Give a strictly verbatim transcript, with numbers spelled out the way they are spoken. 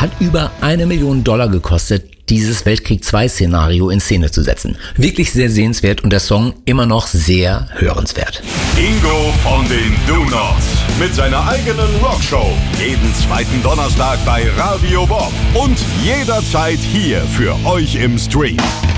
hat über eine Million Dollar gekostet, dieses Weltkrieg zwei Szenario in Szene zu setzen. Wirklich sehr sehenswert und der Song immer noch sehr hörenswert. Ingo von den Do-Nots mit seiner eigenen Rockshow. Jeden zweiten Donnerstag bei Radio Bob und jederzeit hier für euch im Stream.